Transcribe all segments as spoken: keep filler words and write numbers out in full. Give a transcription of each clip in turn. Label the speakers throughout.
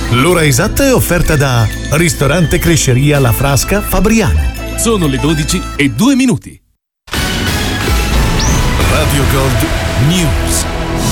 Speaker 1: L'ora esatta è offerta da Ristorante Cresceria La Frasca Fabriano.
Speaker 2: Sono le dodici e due minuti.
Speaker 1: Radio Gold News.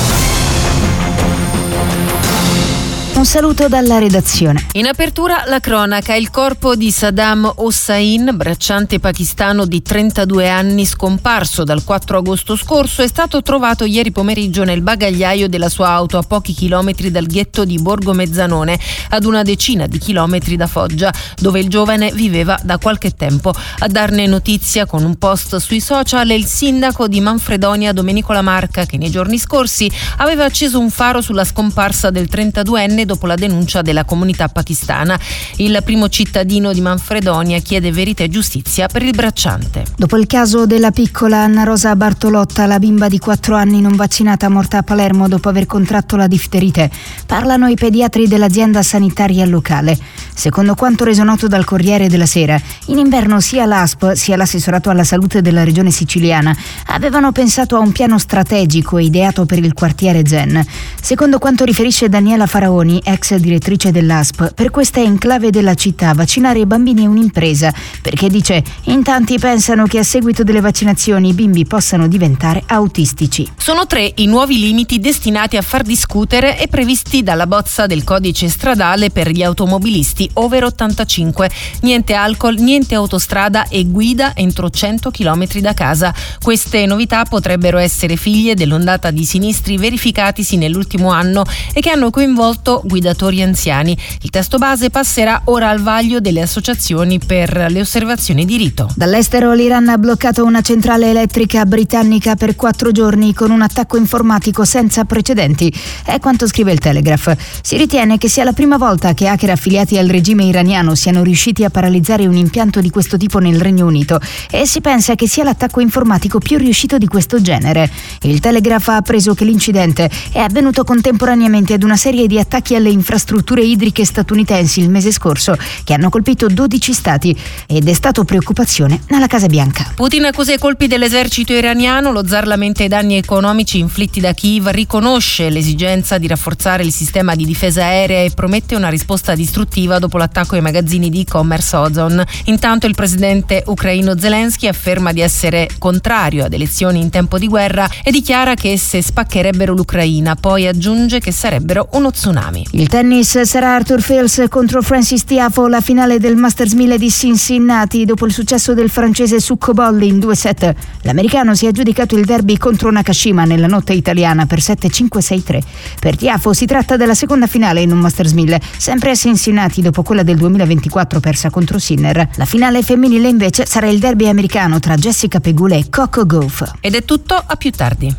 Speaker 3: Un saluto dalla redazione.
Speaker 4: In apertura la cronaca. Il corpo di Saddam Hossein, bracciante pakistano di trentadue anni scomparso dal quattro agosto scorso, è stato trovato ieri pomeriggio nel bagagliaio della sua auto a pochi chilometri dal ghetto di Borgo Mezzanone, ad una decina di chilometri da Foggia, dove il giovane viveva da qualche tempo. A darne notizia con un post sui social è il sindaco di Manfredonia Domenico Lamarca, che nei giorni scorsi aveva acceso un faro sulla scomparsa del trentaduenne dopo la denuncia della comunità pakistana. Il primo cittadino di Manfredonia chiede verità e giustizia per il bracciante.
Speaker 3: Dopo il caso della piccola Anna Rosa Bartolotta, la bimba di quattro anni non vaccinata morta a Palermo dopo aver contratto la difterite, parlano i pediatri dell'azienda sanitaria locale. Secondo quanto reso noto dal Corriere della Sera, in inverno sia l'A S P sia l'assessorato alla salute della regione siciliana avevano pensato a un piano strategico ideato per il quartiere Zen. Secondo quanto riferisce Daniela Faraoni, ex direttrice dell'A S P, per questa enclave della città vaccinare i bambini è un'impresa, perché dice in tanti pensano che a seguito delle vaccinazioni i bimbi possano diventare autistici.
Speaker 4: Sono tre i nuovi limiti destinati a far discutere e previsti dalla bozza del codice stradale per gli automobilisti over ottantacinque. Niente alcol, niente autostrada e guida entro cento chilometri da casa. Queste novità potrebbero essere figlie dell'ondata di sinistri verificatisi nell'ultimo anno e che hanno coinvolto guidatori anziani. Il testo base passerà ora al vaglio delle associazioni per le osservazioni di rito.
Speaker 3: Dall'estero l'Iran ha bloccato una centrale elettrica britannica per quattro giorni con un attacco informatico senza precedenti. È quanto scrive il Telegraph. Si ritiene che sia la prima volta che hacker affiliati al regime iraniano siano riusciti a paralizzare un impianto di questo tipo nel Regno Unito e si pensa che sia l'attacco informatico più riuscito di questo genere. Il Telegraph ha appreso che l'incidente è avvenuto contemporaneamente ad una serie di attacchi alle infrastrutture idriche statunitensi il mese scorso che hanno colpito dodici stati ed è stato preoccupazione alla Casa Bianca.
Speaker 4: Putin accusa i colpi dell'esercito iraniano. Lo zar lamenta i danni economici inflitti da Kiev, riconosce l'esigenza di rafforzare il sistema di difesa aerea e promette una risposta distruttiva dopo l'attacco ai magazzini di e-commerce Ozon. Intanto il presidente ucraino Zelensky afferma di essere contrario ad elezioni in tempo di guerra e dichiara che esse spaccherebbero l'Ucraina, poi aggiunge che sarebbero uno tsunami.
Speaker 3: Il tennis, sarà Arthur Fils contro Francis Tiafoe, la finale del Masters mille di Cincinnati. Dopo il successo del francese su Cobolli in due set, l'americano si è aggiudicato il derby contro Nakashima nella notte italiana per sette cinque sei tre. Per Tiafoe si tratta della seconda finale in un Masters mille, sempre a Cincinnati dopo quella del duemilaventiquattro persa contro Sinner. La finale femminile invece sarà il derby americano tra Jessica Pegula e Coco Gauff.
Speaker 4: Ed è tutto, a più tardi.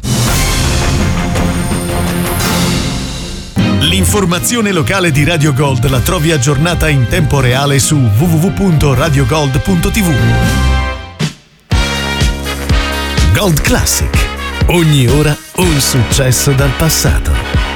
Speaker 1: L'informazione locale di Radio Gold la trovi aggiornata in tempo reale su w w w punto radio gold punto t v. Gold Classic. Ogni ora un successo dal passato.